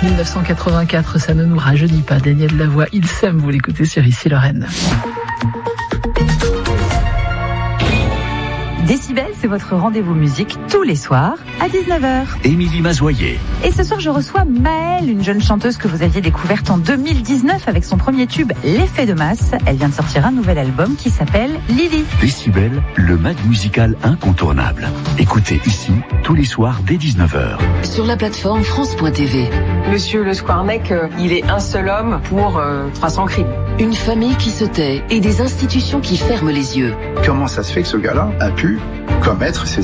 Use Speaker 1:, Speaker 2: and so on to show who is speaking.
Speaker 1: 1984, ça ne nous rajeunit pas. Daniel Lavoie, il s'aime, vous l'écoutez sur Ici Lorraine.
Speaker 2: Décibel, c'est votre rendez-vous musique tous les soirs à 19h.
Speaker 3: Émilie Mazoyer.
Speaker 2: Et ce soir, je reçois Maëlle, une jeune chanteuse que vous aviez découverte en 2019 avec son premier tube, L'effet de masse. Elle vient de sortir un nouvel album qui s'appelle Lily.
Speaker 3: Décibel, le mag musical incontournable. Écoutez ici, tous les soirs dès 19h.
Speaker 4: Sur la plateforme France.tv.
Speaker 5: Monsieur Le Squarnec, il est un seul homme pour 300 crimes.
Speaker 4: Une famille qui se tait et des institutions qui ferment les yeux.
Speaker 6: Comment ça se fait que ce gars-là a pu commettre ces